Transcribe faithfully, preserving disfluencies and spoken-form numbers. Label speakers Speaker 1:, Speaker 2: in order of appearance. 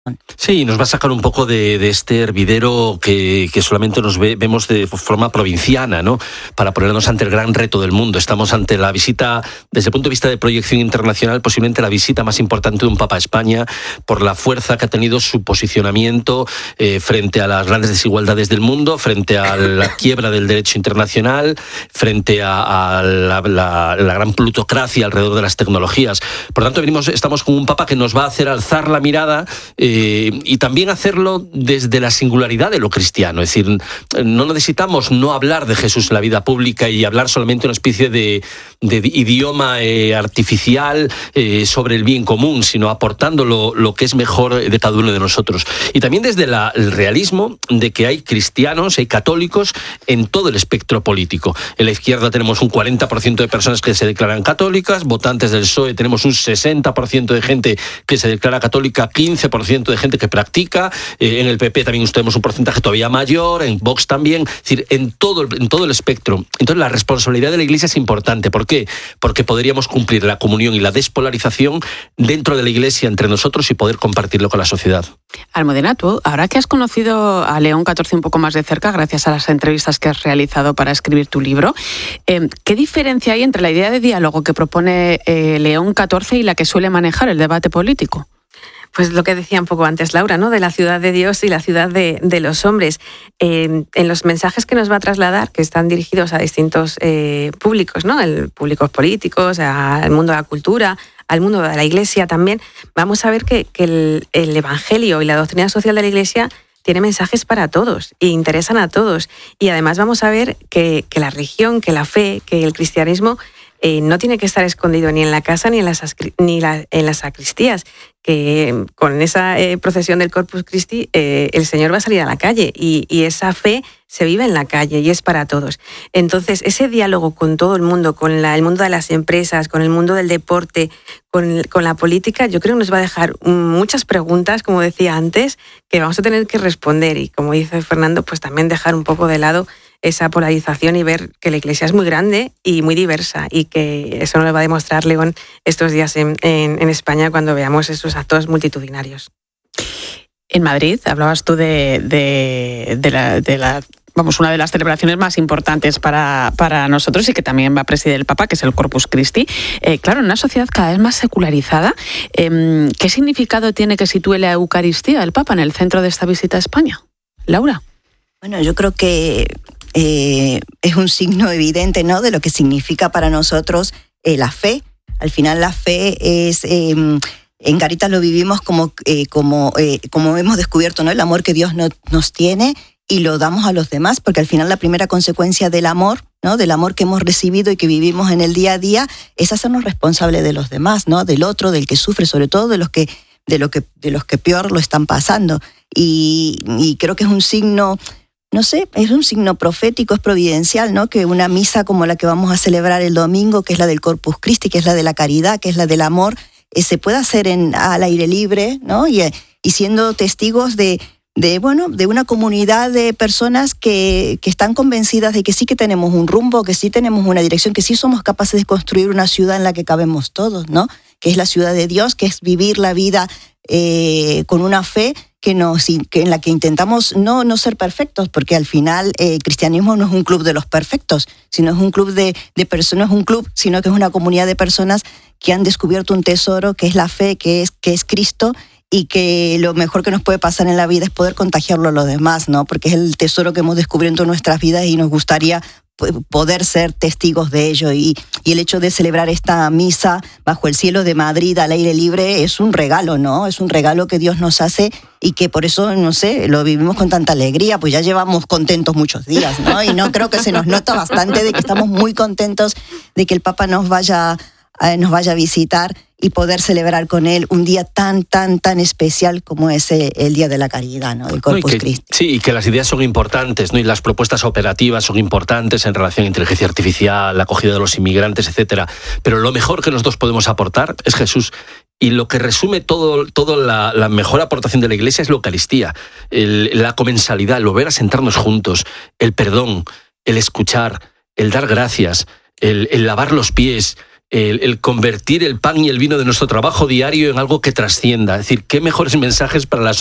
Speaker 1: Sí, nos va a sacar un poco de, de este hervidero que, que solamente nos ve, vemos de forma provinciana, ¿no? Para ponernos ante el gran reto del mundo. Estamos ante la visita, desde el punto de vista de proyección internacional, posiblemente la visita más importante de un Papa a España, por la fuerza que ha tenido su posicionamiento eh, frente a las grandes desigualdades del mundo, frente a la quiebra del derecho internacional, frente a, a la, la, la gran plutocracia alrededor de las tecnologías. Por tanto, venimos, estamos con un Papa que nos va a hacer alzar la mirada eh, Eh, y también hacerlo desde la singularidad de lo cristiano. Es decir, no necesitamos no hablar de Jesús en la vida pública y hablar solamente una especie de, de idioma eh, artificial eh, sobre el bien común, sino aportando lo, lo que es mejor de cada uno de nosotros. Y también desde la, el realismo de que hay cristianos, hay católicos en todo el espectro político. En la izquierda tenemos un cuarenta por ciento de personas que se declaran católicas, votantes del P S O E tenemos un sesenta por ciento de gente que se declara católica, quince por ciento de gente que practica, eh, en el P P también tenemos un porcentaje todavía mayor, en Vox también, es decir, en todo, en todo el espectro. Entonces la responsabilidad de la Iglesia es importante. ¿Por qué? Porque podríamos cumplir la comunión y la despolarización dentro de la Iglesia entre nosotros y poder compartirlo con la sociedad.
Speaker 2: Almudena, tú, ahora que has conocido a León catorce un poco más de cerca, gracias a las entrevistas que has realizado para escribir tu libro, eh, ¿qué diferencia hay entre la idea de diálogo que propone eh, León catorce y la que suele manejar el debate político?
Speaker 3: Pues lo que decía un poco antes Laura, ¿no? De la ciudad de Dios y la ciudad de, de los hombres. Eh, en los mensajes que nos va a trasladar, que están dirigidos a distintos eh, públicos, ¿no? El públicos políticos, al mundo de la cultura, al mundo de la Iglesia también, vamos a ver que, que el, el Evangelio y la doctrina social de la Iglesia tiene mensajes para todos e interesan a todos. Y además vamos a ver que, que la religión, que la fe, que el cristianismo Eh, no tiene que estar escondido ni en la casa ni en las, ni la, en las sacristías, que con esa eh, procesión del Corpus Christi eh, el Señor va a salir a la calle y, y esa fe se vive en la calle y es para todos. Entonces, ese diálogo con todo el mundo, con la, el mundo de las empresas, con el mundo del deporte, con, con la política, yo creo que nos va a dejar muchas preguntas, como decía antes, que vamos a tener que responder y, como dice Fernando, pues también dejar un poco de lado esa polarización y ver que la Iglesia es muy grande y muy diversa y que eso nos lo va a demostrar León estos días en, en, en España cuando veamos esos actos multitudinarios.
Speaker 2: En Madrid, hablabas tú de, de, de, la, de la, vamos, una de las celebraciones más importantes para, para nosotros y que también va a presidir el Papa, que es el Corpus Christi. Eh, claro, en una sociedad cada vez más secularizada, eh, ¿qué significado tiene que sitúe la Eucaristía, el Papa, en el centro de esta visita a España? Laura.
Speaker 4: Bueno, yo creo que Eh, es un signo evidente, ¿no?, de lo que significa para nosotros eh, la fe. Al final la fe es, eh, en Caritas lo vivimos como, eh, como, eh, como hemos descubierto, ¿no?, el amor que Dios no, nos tiene y lo damos a los demás, porque al final la primera consecuencia del amor, ¿no?, del amor que hemos recibido y que vivimos en el día a día, es hacernos responsables de los demás, ¿no?, del otro, del que sufre, sobre todo de los que, de lo que, de los que peor lo están pasando. Y, y creo que es un signo... No sé, es un signo profético, es providencial, ¿no?, que una misa como la que vamos a celebrar el domingo, que es la del Corpus Christi, que es la de la caridad, que es la del amor, eh, se pueda hacer en, al aire libre, ¿no?, y, y siendo testigos de, de, bueno, de una comunidad de personas que, que están convencidas de que sí que tenemos un rumbo, que sí tenemos una dirección, que sí somos capaces de construir una ciudad en la que cabemos todos, ¿no?, que es la ciudad de Dios, que es vivir la vida eh, con una fe que nos, que en la que intentamos no, no ser perfectos, porque al final el eh, cristianismo no es un club de los perfectos, sino es un club de, de personas, no es un club, sino que es una comunidad de personas que han descubierto un tesoro que es la fe, que es, que es Cristo, y que lo mejor que nos puede pasar en la vida es poder contagiarlo a los demás, ¿no?, porque es el tesoro que hemos descubierto en nuestras vidas y nos gustaría poder ser testigos de ello. Y, y el hecho de celebrar esta misa bajo el cielo de Madrid al aire libre es un regalo, ¿no? Es un regalo que Dios nos hace y que por eso, no sé, lo vivimos con tanta alegría, pues ya llevamos contentos muchos días, ¿no? Y no creo que se nos nota bastante de que estamos muy contentos de que el Papa nos vaya, eh, nos vaya a visitar y poder celebrar con él un día tan, tan, tan especial como es el Día de la Caridad, ¿no?, el Corpus
Speaker 1: no, y que,
Speaker 4: Christi.
Speaker 1: Sí, y que las ideas son importantes, ¿no?, y las propuestas operativas son importantes en relación a inteligencia artificial, la acogida de los inmigrantes, etcétera. Pero lo mejor que nosotros podemos aportar es Jesús. Y lo que resume todo, todo la, la mejor aportación de la Iglesia es la Eucaristía, el, la comensalidad, el volver a sentarnos juntos, el perdón, el escuchar, el dar gracias, el, el lavar los pies, el, el convertir el pan y el vino de nuestro trabajo diario en algo que trascienda. Es decir, qué mejores mensajes para la sociedad